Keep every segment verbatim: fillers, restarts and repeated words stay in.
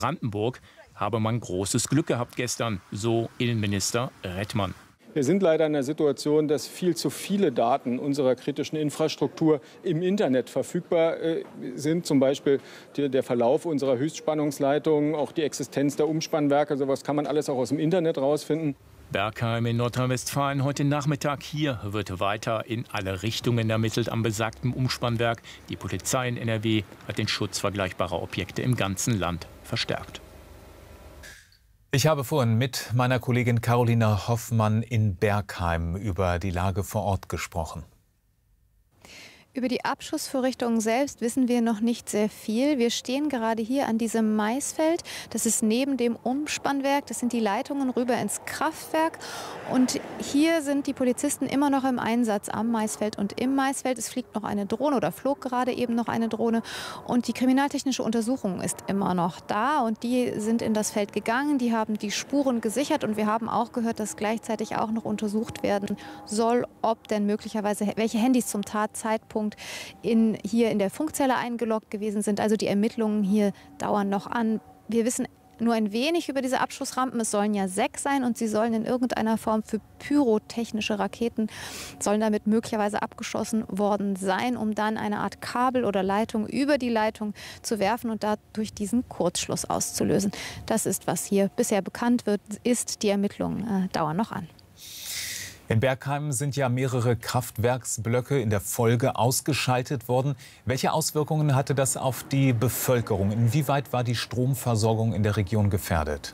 Brandenburg habe man großes Glück gehabt gestern, so Innenminister Rettmann. Wir sind leider in der Situation, dass viel zu viele Daten unserer kritischen Infrastruktur im Internet verfügbar äh, sind. Zum Beispiel die, der Verlauf unserer Höchstspannungsleitungen, auch die Existenz der Umspannwerke. Sowas kann man alles auch aus dem Internet rausfinden. Bergheim in Nordrhein-Westfalen heute Nachmittag. Hier wird weiter in alle Richtungen ermittelt am besagten Umspannwerk. Die Polizei in N R W hat den Schutz vergleichbarer Objekte im ganzen Land verstärkt. Ich habe vorhin mit meiner Kollegin Carolina Hoffmann in Bergheim über die Lage vor Ort gesprochen. Über die Abschussvorrichtungen selbst wissen wir noch nicht sehr viel. Wir stehen gerade hier an diesem Maisfeld. Das ist neben dem Umspannwerk. Das sind die Leitungen rüber ins Kraftwerk. Und hier sind die Polizisten immer noch im Einsatz am Maisfeld und im Maisfeld. Es fliegt noch eine Drohne oder flog gerade eben noch eine Drohne. Und die kriminaltechnische Untersuchung ist immer noch da. Und die sind in das Feld gegangen. Die haben die Spuren gesichert. Und wir haben auch gehört, dass gleichzeitig auch noch untersucht werden soll, ob denn möglicherweise welche Handys zum Tatzeitpunkt In, hier in der Funkzelle eingeloggt gewesen sind. Also die Ermittlungen hier dauern noch an. Wir wissen nur ein wenig über diese Abschussrampen. Es sollen ja sechs sein und sie sollen in irgendeiner Form für pyrotechnische Raketen, sollen damit möglicherweise abgeschossen worden sein, um dann eine Art Kabel oder Leitung über die Leitung zu werfen und dadurch diesen Kurzschluss auszulösen. Das ist, was hier bisher bekannt wird, ist. Die Ermittlungen äh, dauern noch an. In Bergheim sind ja mehrere Kraftwerksblöcke in der Folge ausgeschaltet worden. Welche Auswirkungen hatte das auf die Bevölkerung? Inwieweit war die Stromversorgung in der Region gefährdet?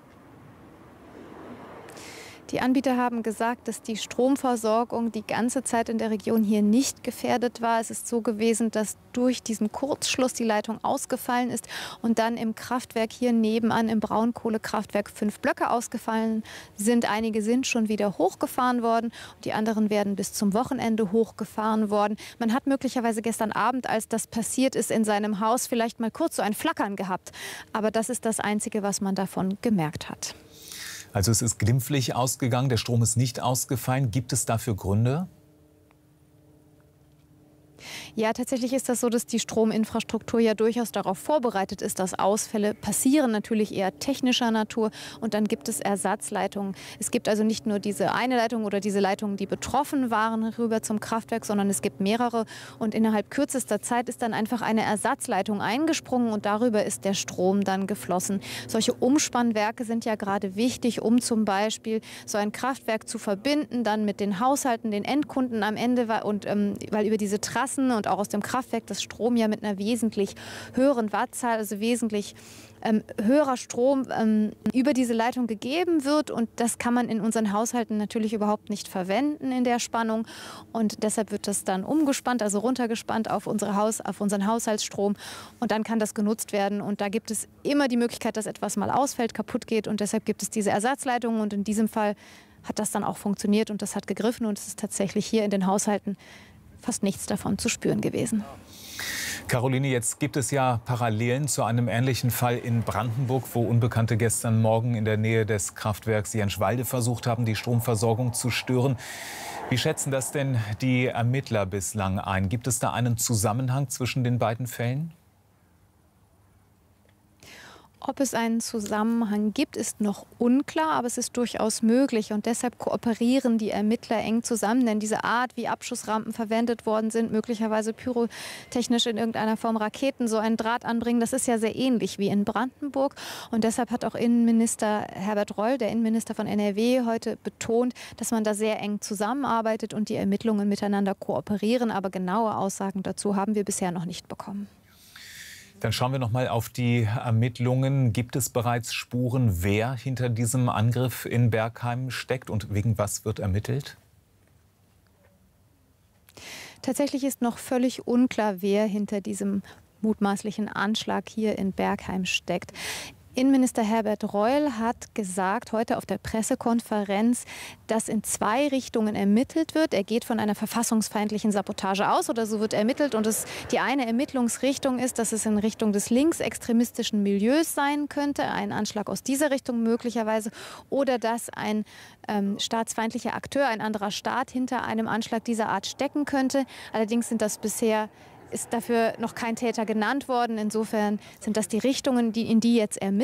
Die Anbieter haben gesagt, dass die Stromversorgung die ganze Zeit in der Region hier nicht gefährdet war. Es ist so gewesen, dass durch diesen Kurzschluss die Leitung ausgefallen ist und dann im Kraftwerk hier nebenan im Braunkohlekraftwerk fünf Blöcke ausgefallen sind. Einige sind schon wieder hochgefahren worden und die anderen werden bis zum Wochenende hochgefahren worden. Man hat möglicherweise gestern Abend, als das passiert ist, in seinem Haus vielleicht mal kurz so ein Flackern gehabt. Aber das ist das Einzige, was man davon gemerkt hat. Also es ist glimpflich ausgegangen, der Strom ist nicht ausgefallen. Gibt es dafür Gründe? Ja, tatsächlich ist das so, dass die Strominfrastruktur ja durchaus darauf vorbereitet ist, dass Ausfälle passieren, natürlich eher technischer Natur. Und dann gibt es Ersatzleitungen. Es gibt also nicht nur diese eine Leitung oder diese Leitungen, die betroffen waren, rüber zum Kraftwerk, sondern es gibt mehrere. Und innerhalb kürzester Zeit ist dann einfach eine Ersatzleitung eingesprungen und darüber ist der Strom dann geflossen. Solche Umspannwerke sind ja gerade wichtig, um zum Beispiel so ein Kraftwerk zu verbinden, dann mit den Haushalten, den Endkunden am Ende, und ähm, weil über diese Trassen und auch aus dem Kraftwerk das Strom ja mit einer wesentlich höheren Wattzahl, also wesentlich ähm, höherer Strom ähm, über diese Leitung gegeben wird. Und das kann man in unseren Haushalten natürlich überhaupt nicht verwenden in der Spannung. Und deshalb wird das dann umgespannt, also runtergespannt auf, unsere Haus, auf unseren Haushaltsstrom. Und dann kann das genutzt werden. Und da gibt es immer die Möglichkeit, dass etwas mal ausfällt, kaputt geht. Und deshalb gibt es diese Ersatzleitungen. Und in diesem Fall hat das dann auch funktioniert und das hat gegriffen. Und es ist tatsächlich hier in den Haushalten fast nichts davon zu spüren gewesen. Caroline, jetzt gibt es ja Parallelen zu einem ähnlichen Fall in Brandenburg, wo Unbekannte gestern Morgen in der Nähe des Kraftwerks Jenschwalde versucht haben, die Stromversorgung zu stören. Wie schätzen das denn die Ermittler bislang ein? Gibt es da einen Zusammenhang zwischen den beiden Fällen? Ob es einen Zusammenhang gibt, ist noch unklar, aber es ist durchaus möglich. Und deshalb kooperieren die Ermittler eng zusammen. Denn diese Art, wie Abschussrampen verwendet worden sind, möglicherweise pyrotechnisch in irgendeiner Form Raketen, so einen Draht anbringen, das ist ja sehr ähnlich wie in Brandenburg. Und deshalb hat auch Innenminister Herbert Reul, der Innenminister von N R W, heute betont, dass man da sehr eng zusammenarbeitet und die Ermittlungen miteinander kooperieren. Aber genaue Aussagen dazu haben wir bisher noch nicht bekommen. Dann schauen wir noch mal auf die Ermittlungen. Gibt es bereits Spuren, wer hinter diesem Angriff in Bergheim steckt und wegen was wird ermittelt? Tatsächlich ist noch völlig unklar, wer hinter diesem mutmaßlichen Anschlag hier in Bergheim steckt. Innenminister Herbert Reul hat gesagt heute auf der Pressekonferenz, dass in zwei Richtungen ermittelt wird. Er geht von einer verfassungsfeindlichen Sabotage aus oder so wird ermittelt. Und es, die eine Ermittlungsrichtung ist, dass es in Richtung des linksextremistischen Milieus sein könnte, ein Anschlag aus dieser Richtung möglicherweise, oder dass ein ähm, staatsfeindlicher Akteur, ein anderer Staat hinter einem Anschlag dieser Art stecken könnte. Allerdings sind das bisher ist dafür noch kein Täter genannt worden. Insofern sind das die Richtungen, die, in die jetzt ermittelt